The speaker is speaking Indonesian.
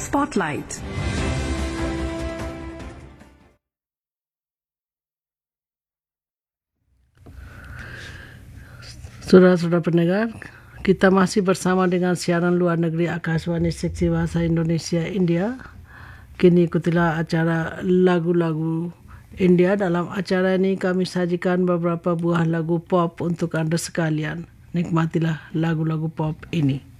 Spotlight. Saudara-saudara pendengar, kita masih bersama dengan siaran luar negeri Akashvani Seksi Bahasa Indonesia India. Kini ikutilah acara lagu-lagu India. Dalam acara ini kami sajikan beberapa buah lagu pop untuk Anda sekalian. Nikmatilah lagu-lagu pop ini.